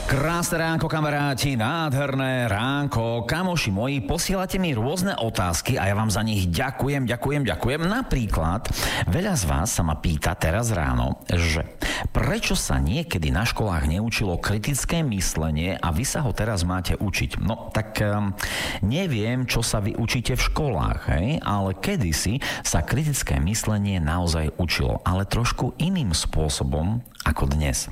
Krásne ránko, kamaráti, nádherné ránko. Kamoši moji, posielate mi rôzne otázky a ja vám za nich ďakujem. Napríklad, veľa z vás sa ma pýta teraz ráno, že prečo sa niekedy na školách neučilo kritické myslenie a vy sa ho teraz máte učiť. No, tak neviem, čo sa vy učíte v školách, hej? Ale kedysi sa kritické myslenie naozaj učilo, ale trošku iným spôsobom ako dnes.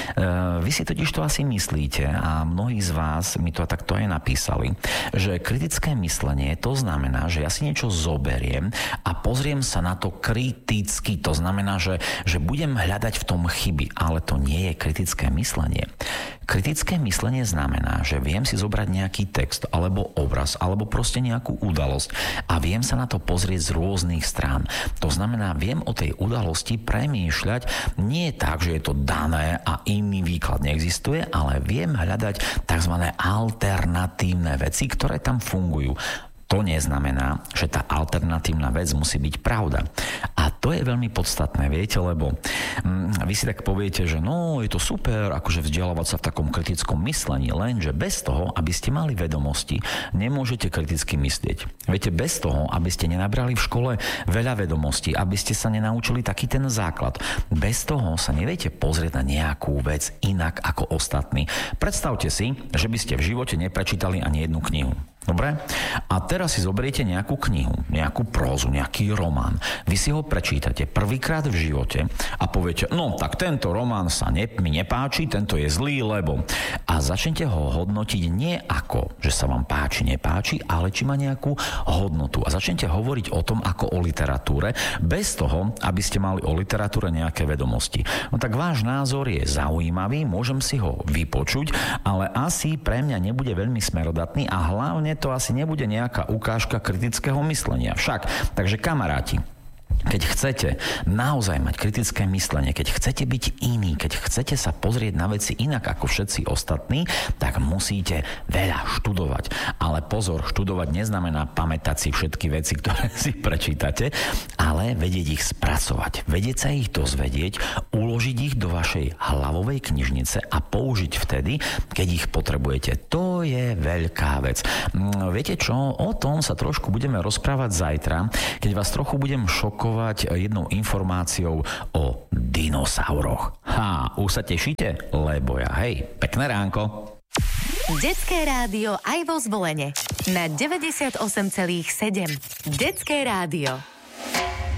Vy si totiž to asi myslíte, a mnohí z vás mi to takto aj napísali, že kritické myslenie to znamená, že ja si niečo zoberiem a pozriem sa na to kriticky. To znamená, že budem hľadať v tom chyby, ale to nie je kritické myslenie. Kritické myslenie znamená, že viem si zobrať nejaký text alebo obraz alebo proste nejakú udalosť a viem sa na to pozrieť z rôznych strán. To znamená, viem o tej udalosti premýšľať nie tak, že je to dané a iný výklad neexistuje, ale viem hľadať tzv. Alternatívne veci, ktoré tam fungujú. To neznamená, že tá alternatívna vec musí byť pravda. A to je veľmi podstatné, viete, lebo vy si tak poviete, že no, je to super, akože vzdelávať sa v takom kritickom myslení, lenže bez toho, aby ste mali vedomosti, nemôžete kriticky myslieť. Viete, bez toho, aby ste nenabrali v škole veľa vedomostí, aby ste sa nenaučili taký ten základ, bez toho sa neviete pozrieť na nejakú vec inak ako ostatní. Predstavte si, že by ste v živote neprečítali ani jednu knihu. Dobre? A teraz si zoberiete nejakú knihu, nejakú prózu, nejaký román. Vy si ho prečítate prvýkrát v živote a poviete, no tak tento román sa mi nepáči, tento je zlý, lebo... A začnete ho hodnotiť nie ako, že sa vám páči, nepáči, ale či má nejakú hodnotu. A začnete hovoriť o tom ako o literatúre, bez toho, aby ste mali o literatúre nejaké vedomosti. No tak váš názor je zaujímavý, môžem si ho vypočuť, ale asi pre mňa nebude veľmi smerodatný a hlavne to asi nebude nejaká ukážka kritického myslenia. Však, takže kamaráti, keď chcete naozaj mať kritické myslenie, keď chcete byť iný, keď chcete sa pozrieť na veci inak ako všetci ostatní, tak musíte veľa študovať. Ale pozor, študovať neznamená pamätať si všetky veci, ktoré si prečítate, ale vedieť ich spracovať, vedieť sa ich dozvedieť, uložiť ich do vašej hlavovej knižnice a použiť vtedy, keď ich potrebujete. To je veľká vec. Viete čo? O tom sa trošku budeme rozprávať zajtra, keď vás trochu budem šokovať jednou informáciou o dinosauroch. Už sa tešíte? Lebo ja, hej, pekné ránko. Detské rádio aj vo Zvolene na 98,7. Detské rádio.